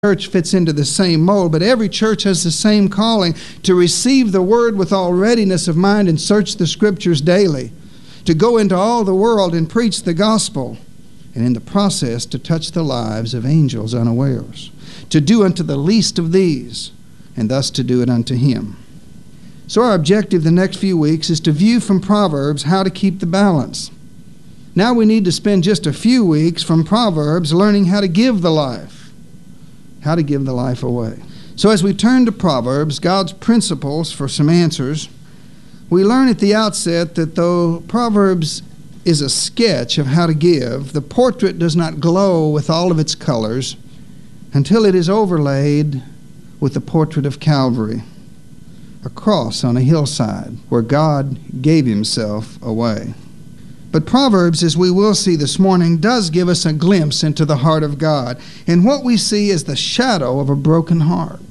church fits into the same mold, but every church has the same calling to receive the word with all readiness of mind and search the scriptures daily, to go into all the world and preach the gospel, and in the process to touch the lives of angels unawares, to do unto the least of these, and thus to do it unto him. So our objective the next few weeks is to view from Proverbs how to keep the balance. Now we need to spend just a few weeks from Proverbs learning how to give the life. How to give the life away. So as we turn to Proverbs, God's principles for some answers, we learn at the outset that though Proverbs is a sketch of how to give, the portrait does not glow with all of its colors until it is overlaid with the portrait of Calvary, a cross on a hillside where God gave himself away. But Proverbs, as we will see this morning, does give us a glimpse into the heart of God. And what we see is the shadow of a broken heart.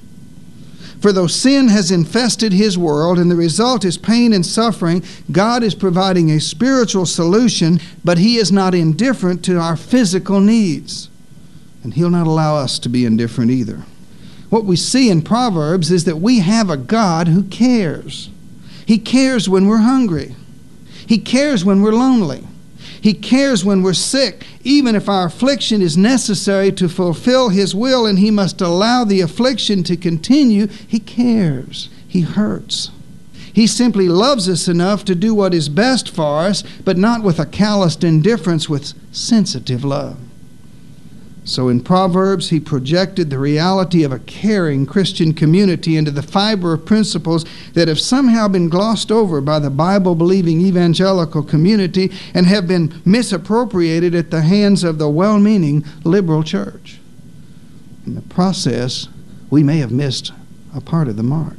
For though sin has infested his world and the result is pain and suffering, God is providing a spiritual solution, but he is not indifferent to our physical needs. And he'll not allow us to be indifferent either. What we see in Proverbs is that we have a God who cares. He cares when we're hungry. He cares when we're lonely. He cares when we're sick, even if our affliction is necessary to fulfill his will and he must allow the affliction to continue. He cares. He hurts. He simply loves us enough to do what is best for us, but not with a calloused indifference, with sensitive love. So in Proverbs, he projected the reality of a caring Christian community into the fiber of principles that have somehow been glossed over by the Bible-believing evangelical community and have been misappropriated at the hands of the well-meaning liberal church. In the process, we may have missed a part of the mark.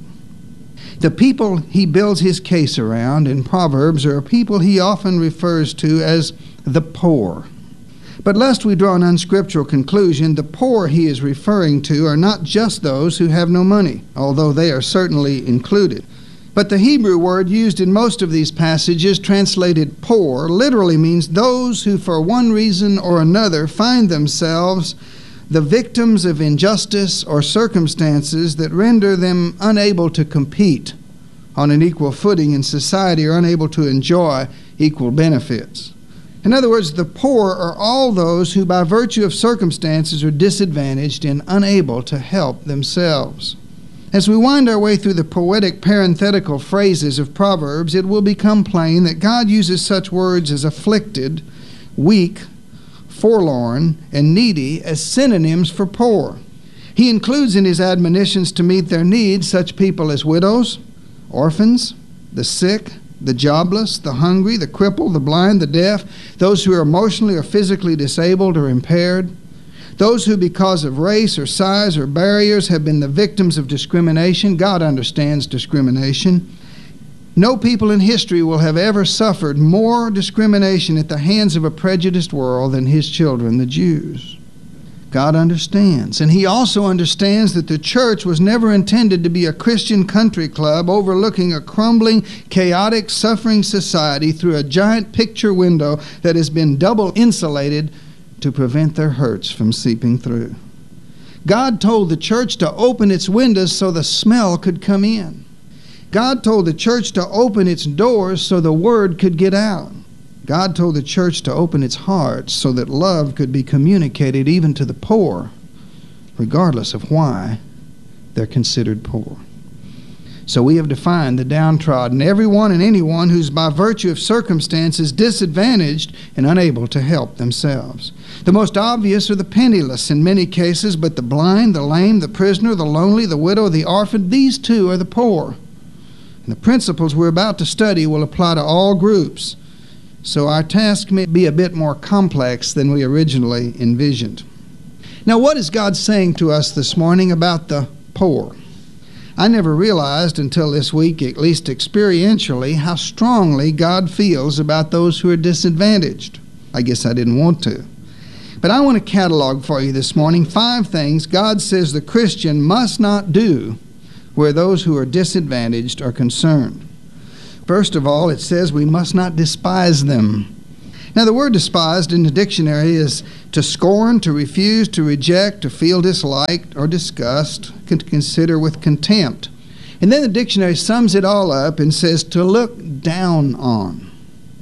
The people he builds his case around in Proverbs are a people he often refers to as the poor. But lest we draw an unscriptural conclusion, the poor he is referring to are not just those who have no money, although they are certainly included. But the Hebrew word used in most of these passages, translated poor, literally means those who for one reason or another find themselves the victims of injustice or circumstances that render them unable to compete on an equal footing in society or unable to enjoy equal benefits. In other words, the poor are all those who by virtue of circumstances are disadvantaged and unable to help themselves. As we wind our way through the poetic parenthetical phrases of Proverbs, it will become plain that God uses such words as afflicted, weak, forlorn, and needy as synonyms for poor. He includes in his admonitions to meet their needs such people as widows, orphans, the sick, the jobless, the hungry, the crippled, the blind, the deaf, those who are emotionally or physically disabled or impaired, those who because of race or size or barriers have been the victims of discrimination. God understands discrimination. No people in history will have ever suffered more discrimination at the hands of a prejudiced world than his children, the Jews. God understands. And he also understands that the church was never intended to be a Christian country club overlooking a crumbling, chaotic, suffering society through a giant picture window that has been double insulated to prevent their hurts from seeping through. God told the church to open its windows so the smell could come in. God told the church to open its doors so the word could get out. God told the church to open its heart so that love could be communicated even to the poor, regardless of why they're considered poor. So we have defined the downtrodden, everyone and anyone who's by virtue of circumstances disadvantaged and unable to help themselves. The most obvious are the penniless in many cases, but the blind, the lame, the prisoner, the lonely, the widow, the orphan, these too are the poor. And the principles we're about to study will apply to all groups. So our task may be a bit more complex than we originally envisioned. Now, what is God saying to us this morning about the poor? I never realized until this week, at least experientially, how strongly God feels about those who are disadvantaged. I guess I didn't want to. But I want to catalog for you this morning 5 things God says the Christian must not do where those who are disadvantaged are concerned. First of all, it says we must not despise them. Now, the word despised in the dictionary is to scorn, to refuse, to reject, to feel disliked or disgust, to consider with contempt. And then the dictionary sums it all up and says to look down on.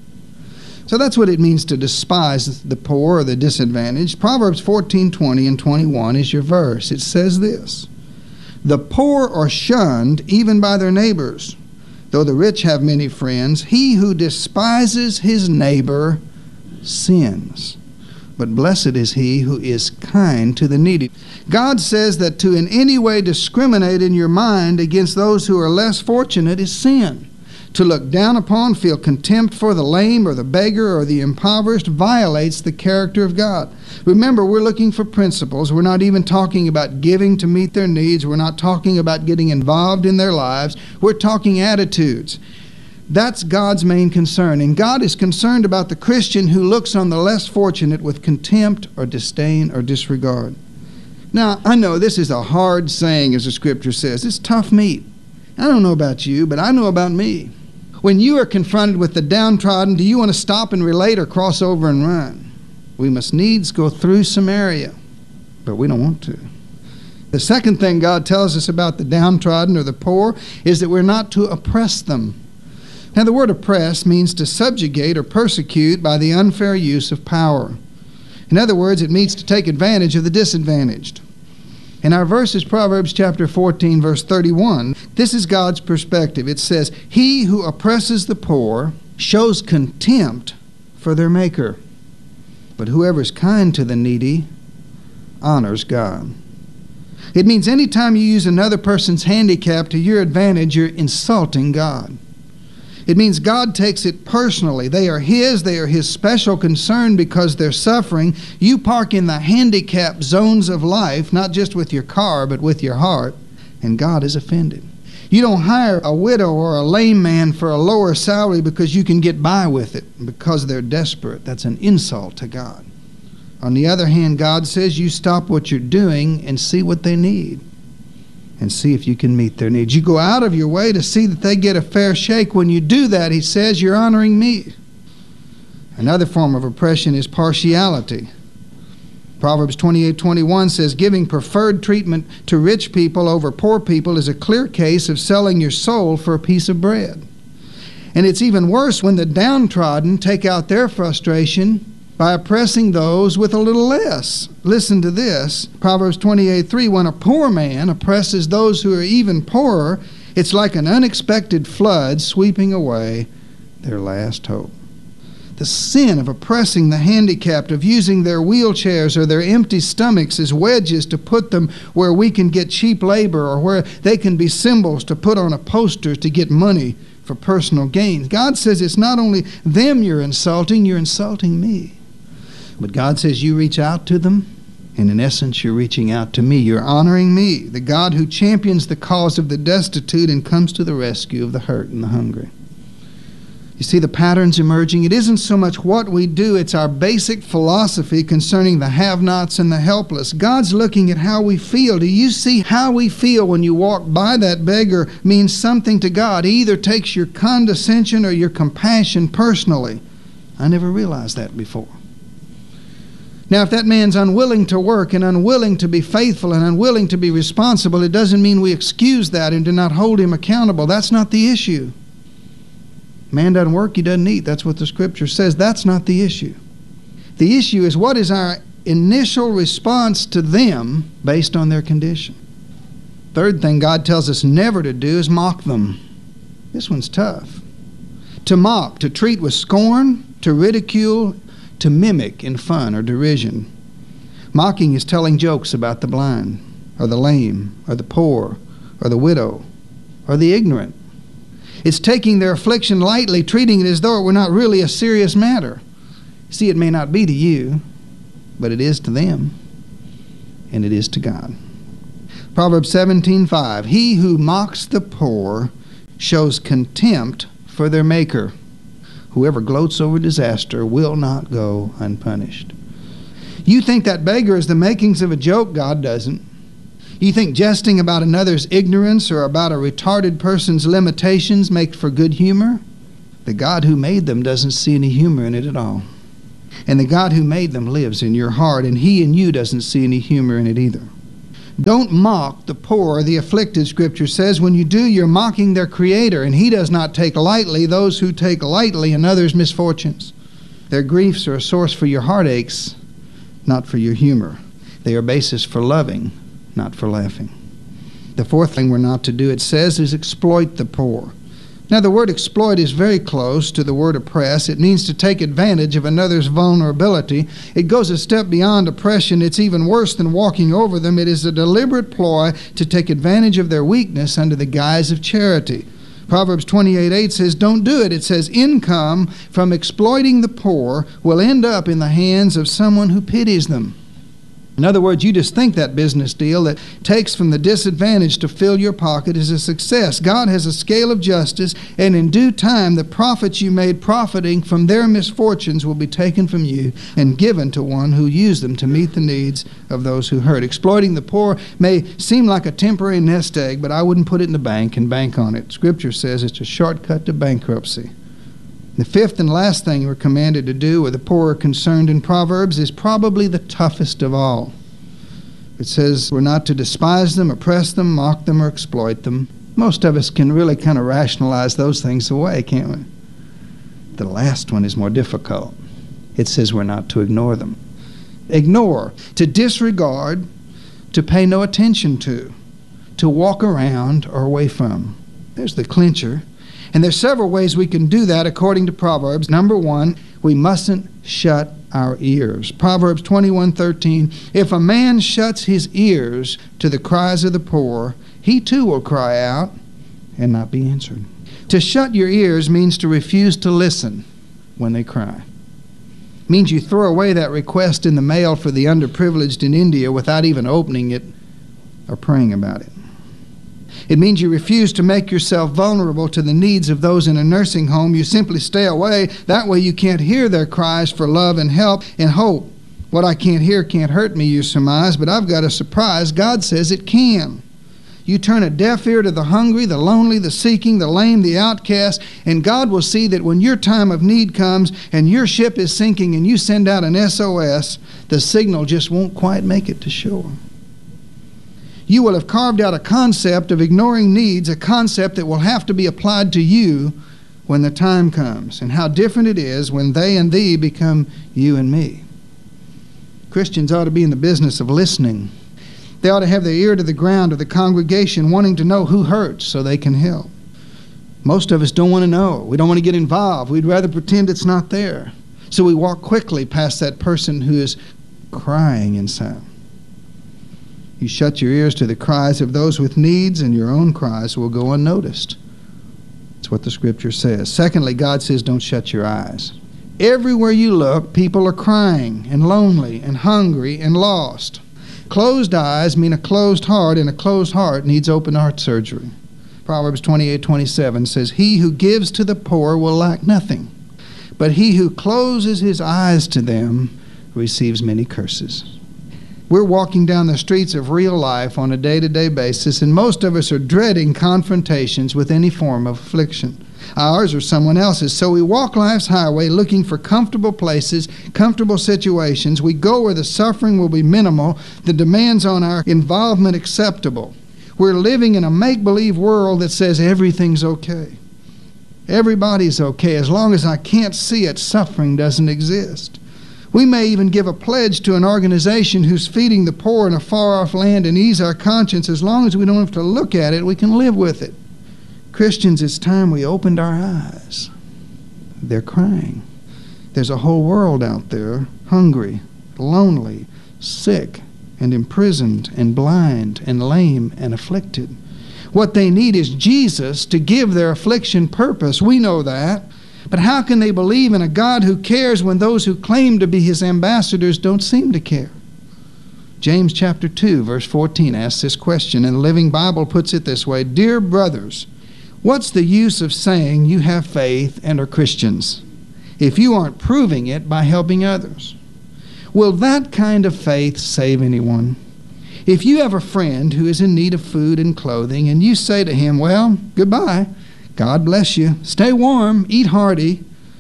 So that's what it means to despise the poor or the disadvantaged. Proverbs 14:20 and 21 is your verse. It says this: "The poor are shunned even by their neighbors, though the rich have many friends. He who despises his neighbor sins, but blessed is he who is kind to the needy." God says that to in any way discriminate in your mind against those who are less fortunate is sin. To look down upon, feel contempt for the lame or the beggar or the impoverished violates the character of God. Remember, we're looking for principles. We're not even talking about giving to meet their needs. We're not talking about getting involved in their lives. We're talking attitudes. That's God's main concern. And God is concerned about the Christian who looks on the less fortunate with contempt or disdain or disregard. Now, I know this is a hard saying, as the Scripture says. It's tough meat. I don't know about you, but I know about me. When you are confronted with the downtrodden, do you want to stop and relate or cross over and run? We must needs go through Samaria, but we don't want to. The second thing God tells us about the downtrodden or the poor is that we're not to oppress them. Now, the word oppress means to subjugate or persecute by the unfair use of power. In other words, it means to take advantage of the disadvantaged. In our verse is Proverbs chapter 14, verse 31. This is God's perspective. It says, "He who oppresses the poor shows contempt for their Maker, but whoever is kind to the needy honors God." It means anytime you use another person's handicap to your advantage, you're insulting God. It means God takes it personally. They are His special concern because they're suffering. You park in the handicap zones of life, not just with your car, but with your heart, and God is offended. You don't hire a widow or a lame man for a lower salary because you can get by with it, because they're desperate. That's an insult to God. On the other hand, God says you stop what you're doing and see what they need, and see if you can meet their needs. You go out of your way to see that they get a fair shake. When you do that, He says, you're honoring me. Another form of oppression is partiality. Proverbs 28:21 says, "Giving preferred treatment to rich people over poor people is a clear case of selling your soul for a piece of bread." And it's even worse when the downtrodden take out their frustration by oppressing those with a little less. Listen to this. Proverbs 28:3, "When a poor man oppresses those who are even poorer, it's like an unexpected flood sweeping away their last hope." The sin of oppressing the handicapped, of using their wheelchairs or their empty stomachs as wedges to put them where we can get cheap labor, or where they can be symbols to put on a poster to get money for personal gain. God says it's not only them you're insulting me. But God says you reach out to them, and in essence you're reaching out to me. You're honoring me, the God who champions the cause of the destitute and comes to the rescue of the hurt and the hungry. You see the patterns emerging? It isn't so much what we do, it's our basic philosophy concerning the have-nots and the helpless. God's looking at how we feel. Do you see how we feel when you walk by that beggar means something to God? He either takes your condescension or your compassion personally. I never realized that before. Now, if that man's unwilling to work and unwilling to be faithful and unwilling to be responsible, it doesn't mean we excuse that and do not hold him accountable. That's not the issue. Man doesn't work, he doesn't eat. That's what the Scripture says. That's not the issue. The issue is, what is our initial response to them based on their condition? Third thing God tells us never to do is mock them. This one's tough. To mock, to treat with scorn, to ridicule, to mimic in fun or derision. Mocking is telling jokes about the blind, or the lame, or the poor, or the widow, or the ignorant. It's taking their affliction lightly, treating it as though it were not really a serious matter. See, it may not be to you, but it is to them, and it is to God. Proverbs 17:5, "He who mocks the poor shows contempt for their Maker. Whoever gloats over disaster will not go unpunished." You think that beggar is the makings of a joke? God doesn't. You think jesting about another's ignorance or about a retarded person's limitations make for good humor? The God who made them doesn't see any humor in it at all. And the God who made them lives in your heart, and He in you doesn't see any humor in it either. Don't mock the poor or the afflicted, Scripture says. When you do, you're mocking their Creator, and He does not take lightly those who take lightly another's misfortunes. Their griefs are a source for your heartaches, not for your humor. They are a basis for loving, not for laughing. The fourth thing we're not to do, it says, is exploit the poor. Now, the word exploit is very close to the word oppress. It means to take advantage of another's vulnerability. It goes a step beyond oppression. It's even worse than walking over them. It is a deliberate ploy to take advantage of their weakness under the guise of charity. Proverbs 28:8 says, don't do it. It says, income from exploiting the poor will end up in the hands of someone who pities them. In other words, you just think that business deal that takes from the disadvantage to fill your pocket is a success. God has a scale of justice, and in due time, the profits you made profiting from their misfortunes will be taken from you and given to one who used them to meet the needs of those who hurt. Exploiting the poor may seem like a temporary nest egg, but I wouldn't put it in the bank and bank on it. Scripture says it's a shortcut to bankruptcy. The fifth and last thing we're commanded to do where the poor are concerned in Proverbs is probably the toughest of all. It says we're not to despise them, oppress them, mock them, or exploit them. Most of us can really kind of rationalize those things away, can't we? The last one is more difficult. It says we're not to ignore them. Ignore, to disregard, to pay no attention to walk around or away from. There's the clincher. And there's several ways we can do that according to Proverbs. Number one, we mustn't shut our ears. Proverbs 21:13, if a man shuts his ears to the cries of the poor, he too will cry out and not be answered. To shut your ears means to refuse to listen when they cry. It means you throw away that request in the mail for the underprivileged in India without even opening it or praying about it. It means you refuse to make yourself vulnerable to the needs of those in a nursing home. You simply stay away. That way you can't hear their cries for love and help and hope. What I can't hear can't hurt me, you surmise, but I've got a surprise. God says it can. You turn a deaf ear to the hungry, the lonely, the seeking, the lame, the outcast, and God will see that when your time of need comes and your ship is sinking and you send out an SOS, the signal just won't quite make it to shore. You will have carved out a concept of ignoring needs, a concept that will have to be applied to you when the time comes, and how different it is when they and thee become you and me. Christians ought to be in the business of listening. They ought to have their ear to the ground of the congregation, wanting to know who hurts so they can help. Most of us don't want to know. We don't want to get involved. We'd rather pretend it's not there. So we walk quickly past that person who is crying inside. You shut your ears to the cries of those with needs, and your own cries will go unnoticed. That's what the Scripture says. Secondly, God says don't shut your eyes. Everywhere you look, people are crying and lonely and hungry and lost. Closed eyes mean a closed heart, and a closed heart needs open heart surgery. Proverbs 28:27 says, he who gives to the poor will lack nothing, but he who closes his eyes to them receives many curses. We're walking down the streets of real life on a day-to-day basis, and most of us are dreading confrontations with any form of affliction, ours or someone else's. So we walk life's highway looking for comfortable places, comfortable situations. We go where the suffering will be minimal, the demands on our involvement acceptable. We're living in a make-believe world that says everything's okay. Everybody's okay. As long as I can't see it, suffering doesn't exist. We may even give a pledge to an organization who's feeding the poor in a far-off land and ease our conscience. As long as we don't have to look at it, we can live with it. Christians, it's time we opened our eyes. They're crying. There's a whole world out there, hungry, lonely, sick, and imprisoned, and blind, and lame, and afflicted. What they need is Jesus to give their affliction purpose. We know that. But how can they believe in a God who cares when those who claim to be his ambassadors don't seem to care? James chapter 2, verse 14 asks this question, and the Living Bible puts it this way, dear brothers, what's the use of saying you have faith and are Christians if you aren't proving it by helping others? Will that kind of faith save anyone? If you have a friend who is in need of food and clothing, and you say to him, well, goodbye, God bless you, stay warm, eat hearty,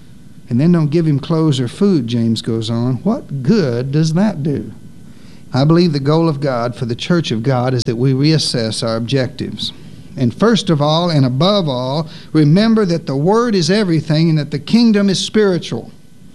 and then don't give him clothes or food, James goes on, what good does that do? I believe the goal of God for the church of God is that we reassess our objectives. And first of all, and above all, remember that the Word is everything and that the kingdom is spiritual.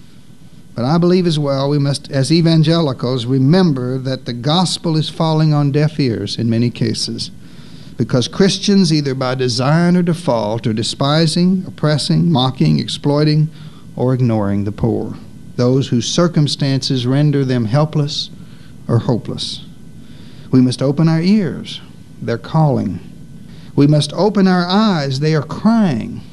But I believe as well we must, as evangelicals, remember that the gospel is falling on deaf ears in many cases, because Christians, either by design or default, are despising, oppressing, mocking, exploiting, or ignoring the poor, those whose circumstances render them helpless or hopeless. We must open our ears. They're calling. We must open our eyes. They are crying.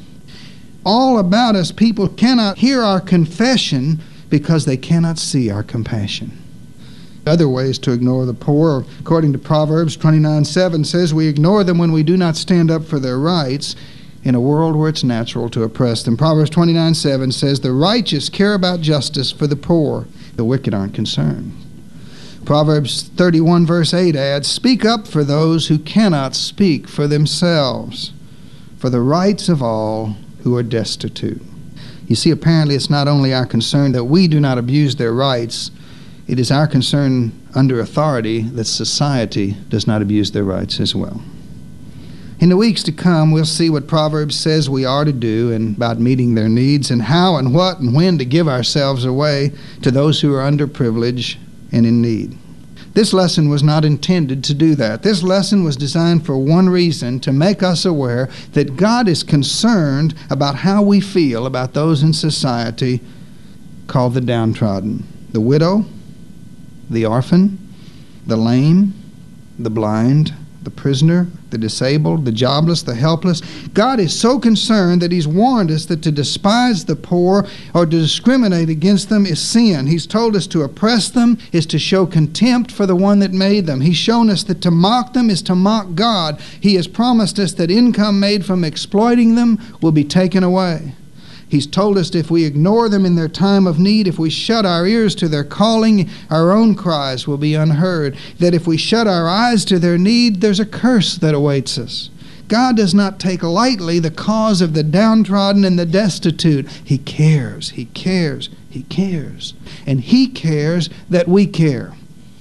All about us, people cannot hear our confession because they cannot see our compassion. Other ways to ignore the poor, according to Proverbs 29:7, says we ignore them when we do not stand up for their rights in a world where it's natural to oppress them. Proverbs 29:7 says the righteous care about justice for the poor. The wicked aren't concerned. Proverbs 31 verse 8 adds, speak up for those who cannot speak for themselves, for the rights of all who are destitute. You see, apparently it's not only our concern that we do not abuse their rights, it is our concern under authority that society does not abuse their rights as well. In the weeks to come, we'll see what Proverbs says we are to do and about meeting their needs, and how and what and when to give ourselves away to those who are underprivileged and in need. This lesson was not intended to do that. This lesson was designed for one reason, to make us aware that God is concerned about how we feel about those in society called the downtrodden, the widow, the orphan, the lame, the blind, the prisoner, the disabled, the jobless, the helpless. God is so concerned that He's warned us that to despise the poor or to discriminate against them is sin. He's told us to oppress them is to show contempt for the one that made them. He's shown us that to mock them is to mock God. He has promised us that income made from exploiting them will be taken away. He's told us if we ignore them in their time of need, if we shut our ears to their calling, our own cries will be unheard. That if we shut our eyes to their need, there's a curse that awaits us. God does not take lightly the cause of the downtrodden and the destitute. He cares, He cares, He cares. And He cares that we care.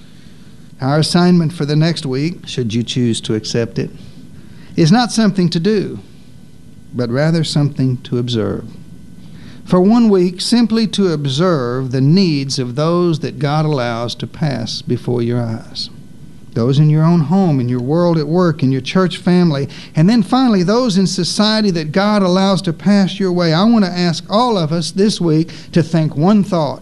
Our assignment for the next week, should you choose to accept it, is not something to do, but rather something to observe. For 1 week, simply to observe the needs of those that God allows to pass before your eyes. Those in your own home, in your world at work, in your church family, and then finally those in society that God allows to pass your way. I want to ask all of us this week to think one thought.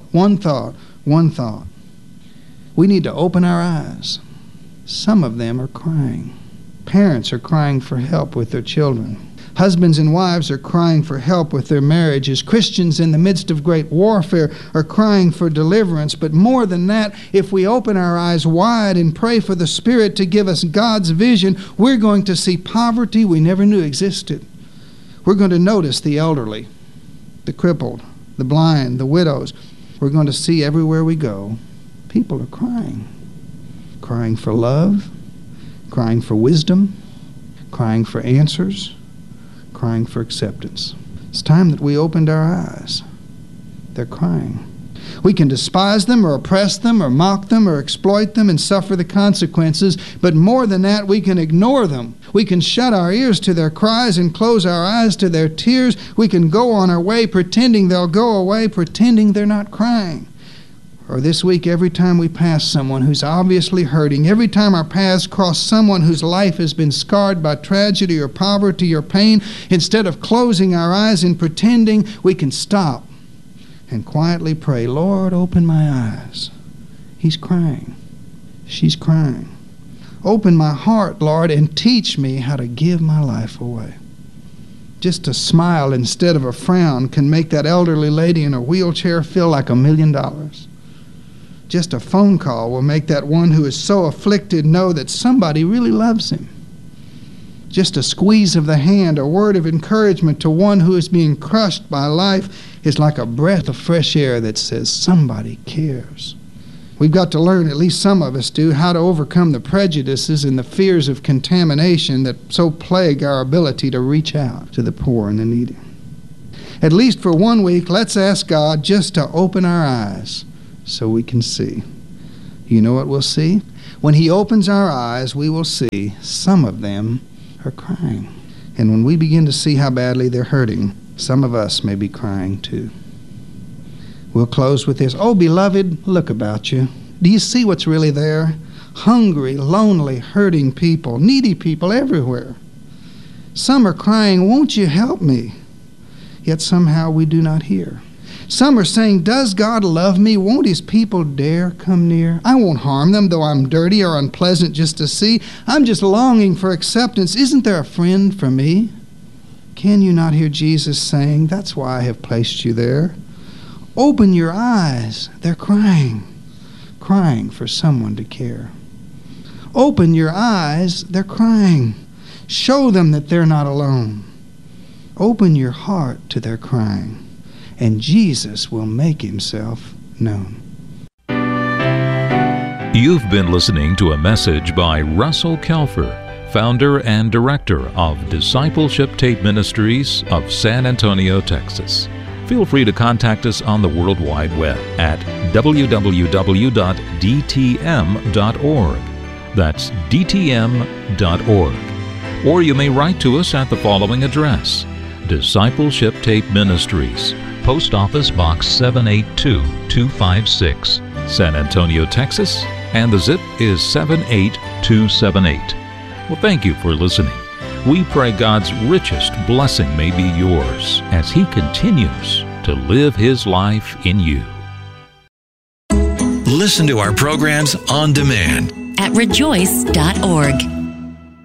We need to open our eyes. Some of them are crying. Parents are crying for help with their children. Husbands and wives are crying for help with their marriages. Christians in the midst of great warfare are crying for deliverance. But more than that, if we open our eyes wide and pray for the Spirit to give us God's vision, we're going to see poverty we never knew existed. We're going to notice the elderly, the crippled, the blind, the widows. We're going to see everywhere we go, people are crying. Crying for love, crying for wisdom, crying for answers, crying for acceptance. It's time that we opened our eyes. They're crying. We can despise them or oppress them or mock them or exploit them and suffer the consequences, but more than that, we can ignore them. We can shut our ears to their cries and close our eyes to their tears. We can go on our way pretending they'll go away, pretending they're not crying. Or this week, every time we pass someone who's obviously hurting, every time our paths cross someone whose life has been scarred by tragedy or poverty or pain, instead of closing our eyes and pretending, we can stop and quietly pray, Lord, open my eyes. He's crying. She's crying. Open my heart, Lord, and teach me how to give my life away. Just a smile instead of a frown can make that elderly lady in a wheelchair feel like $1 million. Just a phone call will make that one who is so afflicted know that somebody really loves him. Just a squeeze of the hand, a word of encouragement to one who is being crushed by life is like a breath of fresh air that says somebody cares. We've got to learn, at least some of us do, how to overcome the prejudices and the fears of contamination that so plague our ability to reach out to the poor and the needy. At least for 1 week, let's ask God just to open our eyes so we can see. You know what we'll see? When He opens our eyes, we will see some of them are crying. And when we begin to see how badly they're hurting, some of us may be crying too. We'll close with this. Oh, beloved, look about you. Do you see what's really there? Hungry, lonely, hurting people, needy people everywhere. Some are crying, won't you help me? Yet somehow we do not hear. Some are saying, does God love me? Won't His people dare come near? I won't harm them, though I'm dirty or unpleasant just to see. I'm just longing for acceptance. Isn't there a friend for me? Can you not hear Jesus saying, that's why I have placed you there? Open your eyes. They're crying for someone to care. Open your eyes. They're crying. Show them that they're not alone. Open your heart to their crying, and Jesus will make Himself known. You've been listening to a message by Russell Kelfer, founder and director of Discipleship Tape Ministries of San Antonio, Texas. Feel free to contact us on the World Wide Web at www.dtm.org. That's dtm.org. Or you may write to us at the following address: Discipleship Tape Ministries, Post Office Box 782256, San Antonio, Texas, and the zip is 78278. Well, thank you for listening. We pray God's richest blessing may be yours as He continues to live His life in you. Listen to our programs on demand at rejoice.org.